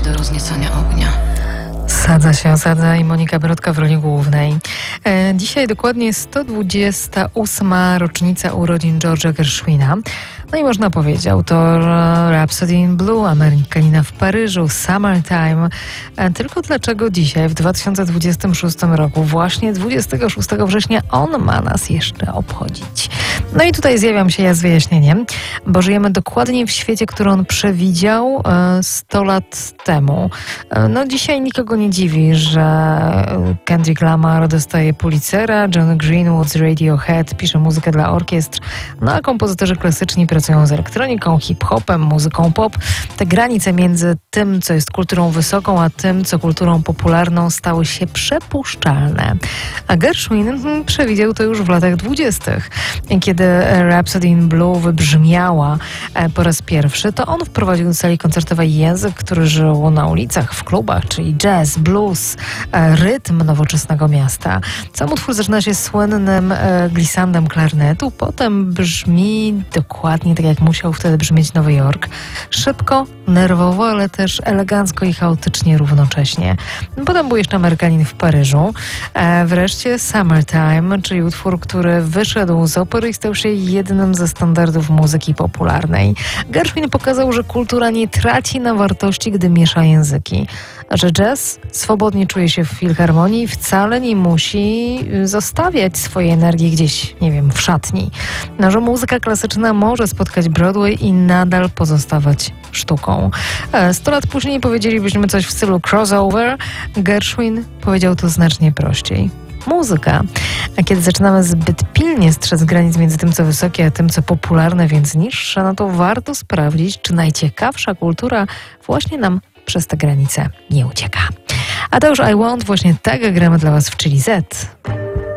do rozniecania ognia. Sadza się osadza i Monika Brodka w roli głównej. Dzisiaj dokładnie 128. rocznica urodzin George'a Gershwina. No i można powiedzieć, autor Rhapsody in Blue, Amerykanina w Paryżu, Summertime. Tylko dlaczego dzisiaj, w 2026 roku, właśnie 26 września, on ma nas jeszcze obchodzić? No i tutaj zjawiam się ja z wyjaśnieniem, bo żyjemy dokładnie w świecie, który on przewidział 100 lat temu. No dzisiaj nikogo nie dziwi, że Kendrick Lamar dostaje Pulitzera, John Greenwood z Radiohead pisze muzykę dla orkiestr, no a kompozytorzy klasyczni pracują z elektroniką, hip-hopem, muzyką pop. Te granice między tym, co jest kulturą wysoką, a tym, co kulturą popularną, stały się przepuszczalne. A Gershwin przewidział to już w latach 20. Kiedy Rhapsody in Blue wybrzmiała po raz pierwszy, to on wprowadził do sali koncertowej język, który żył na ulicach, w klubach, czyli jazz, blues, rytm nowoczesnego miasta. Sam utwór zaczyna się słynnym glissandem klarnetu, potem brzmi dokładnie tak, jak musiał wtedy brzmieć Nowy Jork. Szybko, nerwowo, ale też elegancko i chaotycznie równocześnie. Potem był jeszcze Amerykanin w Paryżu. Wreszcie Summertime, czyli utwór, który wyszedł z opery i stał się jednym ze standardów muzyki popularnej. Gershwin pokazał, że kultura nie traci na wartości, gdy miesza języki. A że jazz swobodnie czuje się w filharmonii i wcale nie musi zostawiać swojej energii gdzieś, nie wiem, w szatni. No, że muzyka klasyczna może spotkać Broadway i nadal pozostawać sztuką. 100 lat później powiedzielibyśmy coś w stylu crossover. Gershwin powiedział to znacznie prościej. Muzyka. A kiedy zaczynamy zbyt pilnie strzec granic między tym, co wysokie, a tym, co popularne, więc niższe, no to warto sprawdzić, czy najciekawsza kultura właśnie nam przez te granice nie ucieka. A to już I Want, właśnie tak gramy dla Was w Chili Z.